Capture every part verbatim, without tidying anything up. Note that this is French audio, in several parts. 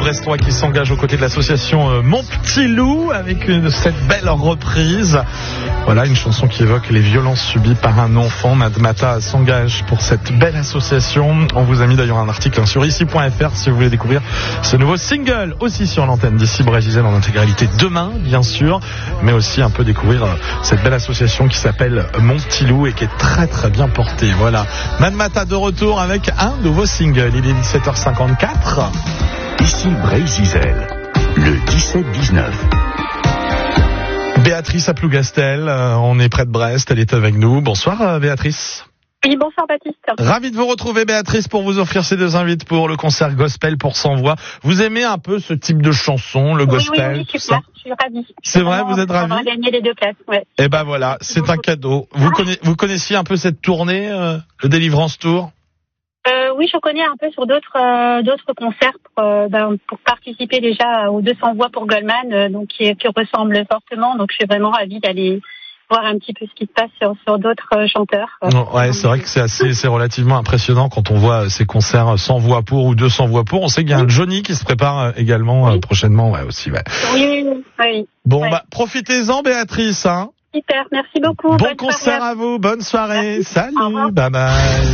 Brestois qui s'engage aux côtés de l'association euh, Mon Petit Loup avec une, cette belle reprise. Voilà, une chanson qui évoque les violences subies par un enfant. Nadmata s'engage pour cette belle association. On vous a mis d'ailleurs un article hein, sur ici point f r si vous voulez découvrir ce nouveau single, aussi sur l'antenne d'Ici Brésil en intégralité demain, bien sûr, mais aussi un peu découvrir euh, cette belle association qui s'appelle Mon Petit Loup et qui est très très bien portée. Voilà, Nadmata de retour avec un nouveau single. Il est dix-sept heures cinquante-quatre. Ici Brésil, le dix-sept dix-neuf. Béatrice à Plougastel, euh, on est près de Brest, elle est avec nous. Bonsoir euh, Béatrice. Oui, bonsoir Baptiste. Ravi de vous retrouver Béatrice pour vous offrir ces deux invites pour le concert gospel pour cent voix. Vous aimez un peu ce type de chanson, le gospel? Oui, oui, oui, super, je suis ravie. C'est vrai, vous êtes ravie? On va gagner les deux places, ouais. Eh ben voilà, c'est un cadeau. Vous, conna... vous connaissiez un peu cette tournée, euh, le Délivrance Tour? Euh, oui, je connais un peu sur d'autres euh, d'autres concerts pour, euh, ben, pour participer déjà aux deux cents voix pour Goldman, euh, donc qui, qui ressemblent fortement. Donc je suis vraiment ravie d'aller voir un petit peu ce qui se passe sur, sur d'autres euh, chanteurs. Non, ouais, c'est vrai que c'est assez, c'est relativement impressionnant quand on voit ces concerts cent voix pour ou deux cents voix pour. On sait qu'il y a un Johnny qui se prépare également oui. euh, prochainement, ouais aussi. Ouais. Oui, oui, oui. Bon, ouais. bah profitez-en, Béatrice. Hein. Super, merci beaucoup. Bon bonne concert soirée. à vous, bonne soirée. Merci. Salut, bye bye.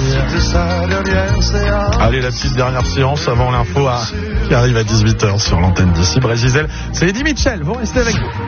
Allez, la petite dernière séance avant l'info à... qui arrive à dix-huit heures sur l'antenne d'Ici Brésil. C'est Eddie Mitchell, vous restez avec nous.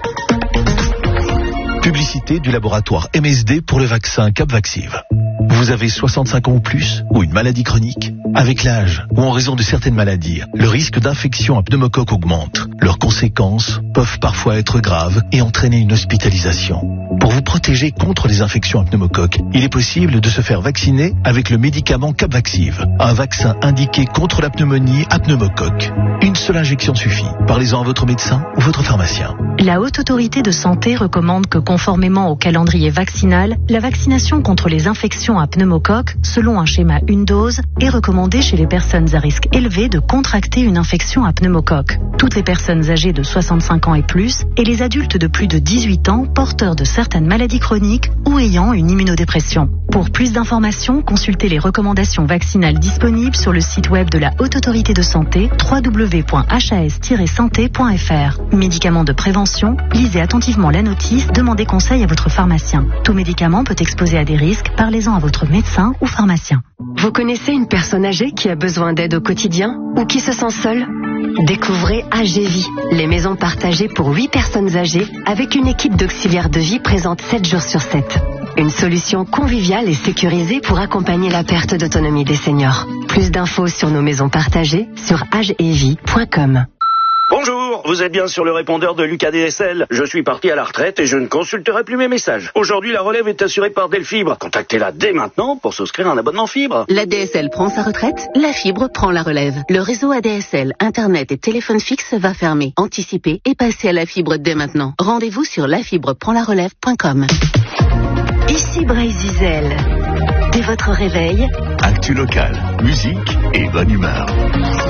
Publicité du laboratoire M S D pour le vaccin Capvaxive. Vous avez soixante-cinq ans ou plus ou une maladie chronique? Avec l'âge ou en raison de certaines maladies, le risque d'infection à pneumocoque augmente. Leurs conséquences peuvent parfois être graves et entraîner une hospitalisation. Pour vous protéger contre les infections à pneumocoque, il est possible de se faire vacciner avec le médicament Capvaxive, un vaccin indiqué contre la pneumonie à pneumocoque. Une seule injection suffit. Parlez-en à votre médecin ou votre pharmacien. La Haute Autorité de Santé recommande que conformément au calendrier vaccinal, la vaccination contre les infections à pneumocoque, selon un schéma une dose, est recommandée chez les personnes à risque élevé de contracter une infection à pneumocoque. Toutes les personnes âgées de soixante-cinq ans et plus et les adultes de plus de dix-huit ans porteurs de certaines maladies chroniques ou ayant une immunodépression. Pour plus d'informations, consultez les recommandations vaccinales disponibles sur le site web de la Haute Autorité de Santé w w w point h a s tiret santé point f r. Médicaments de prévention, lisez attentivement la notice, demandez conseil à votre pharmacien. Tout médicament peut exposer à des risques, parlez-en à votre médecin ou pharmacien. Vous connaissez une personne âgée qui a besoin d'aide au quotidien ou qui se sent seule? Découvrez Agévie, les maisons partagées pour huit personnes âgées avec une équipe d'auxiliaires de vie présente sept jours sur sept. Une solution conviviale et sécurisée pour accompagner la perte d'autonomie des seniors. Plus d'infos sur nos maisons partagées sur agevie point com. Bonjour, vous êtes bien sur le répondeur de Lucas D S L. Je suis parti à la retraite et je ne consulterai plus mes messages. Aujourd'hui, la relève est assurée par Delfibre. Contactez-la dès maintenant pour souscrire un abonnement fibre. La D S L prend sa retraite, la fibre prend la relève. Le réseau A D S L, Internet et téléphone fixe va fermer. Anticipez et passez à la fibre dès maintenant. Rendez-vous sur la fibre prend la relève point com. Ici Brésil. Dès votre réveil, Actu local, musique et bonne humeur.